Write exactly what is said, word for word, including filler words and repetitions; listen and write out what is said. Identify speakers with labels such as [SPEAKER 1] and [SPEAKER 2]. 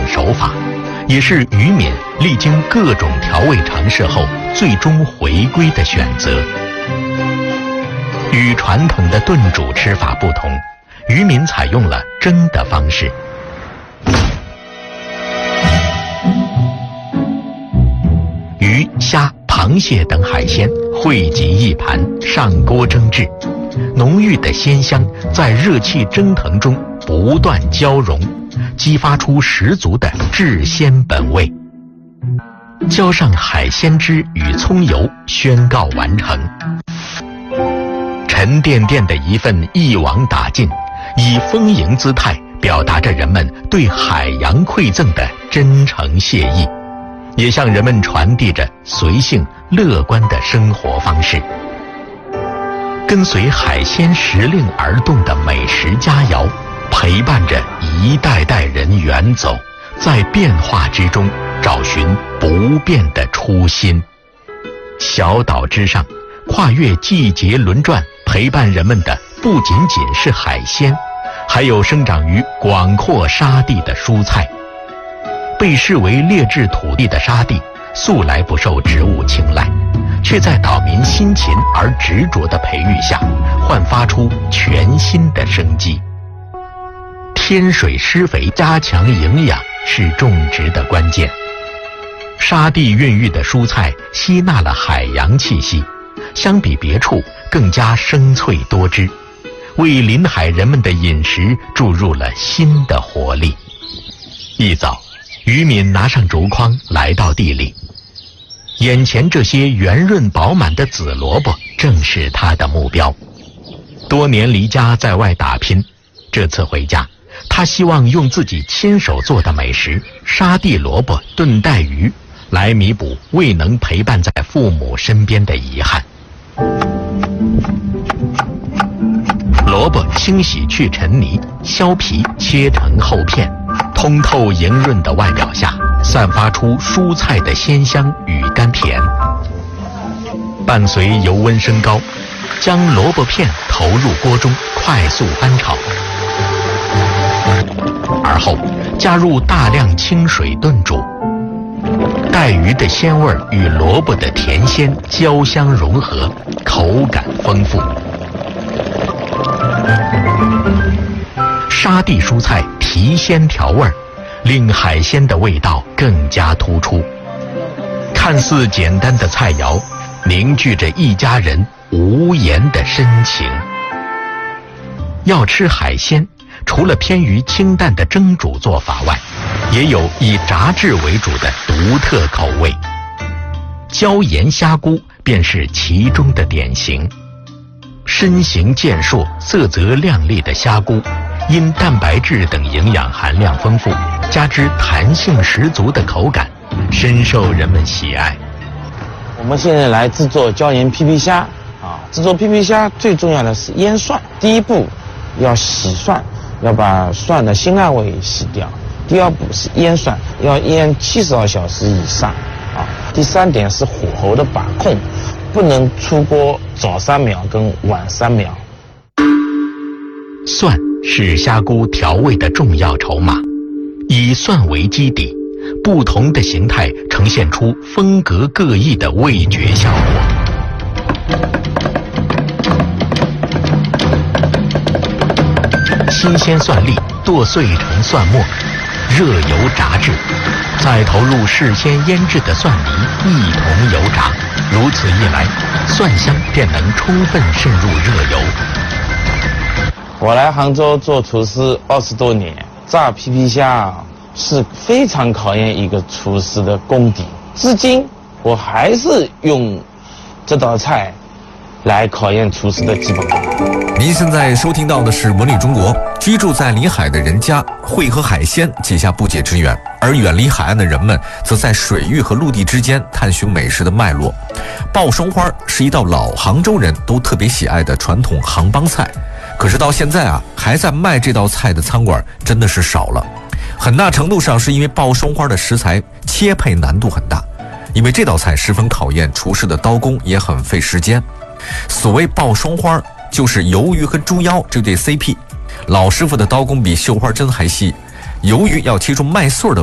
[SPEAKER 1] 手法，也是渔民历经各种调味尝试后最终回归的选择。与传统的炖煮吃法不同，渔民采用了蒸的方式。鱼、虾、螃蟹等海鲜汇集一盘，上锅蒸制，浓郁的鲜香在热气蒸腾中不断交融，激发出十足的制鲜本味。浇上海鲜汁与葱油，宣告完成。沉甸甸的一份一网打尽，以丰盈姿态表达着人们对海洋馈赠的真诚谢意，也向人们传递着随性乐观的生活方式。跟随海鲜时令而动的美食佳肴，陪伴着一代代人远走，在变化之中找寻不变的初心。小岛之上，跨越季节轮转，陪伴人们的不仅仅是海鲜，还有生长于广阔沙地的蔬菜。被视为劣质土地的沙地，素来不受植物青睐，却在岛民辛勤而执着的培育下，焕发出全新的生机。天水施肥加强营养是种植的关键。沙地孕育的蔬菜吸纳了海洋气息，相比别处更加生脆多汁，为临海人们的饮食注入了新的活力。一早，渔民拿上竹筐来到地里，眼前这些圆润饱满的紫萝卜正是他的目标。多年离家在外打拼，这次回家，他希望用自己亲手做的美食沙地萝卜炖带鱼来弥补未能陪伴在父母身边的遗憾。萝卜清洗去尘泥，削皮切成厚片，通透莹润的外表下散发出蔬菜的鲜香与甘甜。伴随油温升高，将萝卜片投入锅中快速翻炒，而后加入大量清水炖煮。带鱼的鲜味与萝卜的甜鲜交相融合，口感丰富。沙地蔬菜提鲜调味，令海鲜的味道更加突出。看似简单的菜肴，凝聚着一家人无言的深情。要吃海鲜，除了偏于清淡的蒸煮做法外，也有以炸制为主的独特口味。椒盐虾菇便是其中的典型。身形健硕、色泽亮丽的虾菇，因蛋白质等营养含量丰富，加之弹性十足的口感，深受人们喜爱。
[SPEAKER 2] 我们现在来制作椒盐皮皮虾啊，制作皮皮虾最重要的是腌蒜。第一步要洗蒜，要把蒜的腥辣味洗掉。第二步是腌蒜，要腌七十二小时以上啊。第三点是火候的把控，不能出锅早三秒跟晚三秒。
[SPEAKER 1] 蒜是虾菇调味的重要筹码，以蒜为基底，不同的形态呈现出风格各异的味觉效果。新鲜蒜粒剁碎成蒜末，热油炸制，再投入事先腌制的蒜泥一同油炸，如此一来，蒜香便能充分渗入热油。
[SPEAKER 2] 我来杭州做厨师二十多年，炸皮皮虾是非常考验一个厨师的功底。至今我还是用这道菜来考验厨师的基本功。
[SPEAKER 3] 您现在收听到的是《文旅中国》。居住在临海的人家会和海鲜结下不解之缘，而远离海岸的人们则在水域和陆地之间探寻美食的脉络。鲍双花是一道老杭州人都特别喜爱的传统杭帮菜，可是到现在啊，还在卖这道菜的餐馆真的是少了。很大程度上是因为鲍双花的食材切配难度很大，因为这道菜十分考验厨师的刀工，也很费时间。所谓鲍双花，就是鱿鱼和猪腰这对 C P。老师傅的刀工比绣花针还细，鱿鱼要切出麦穗的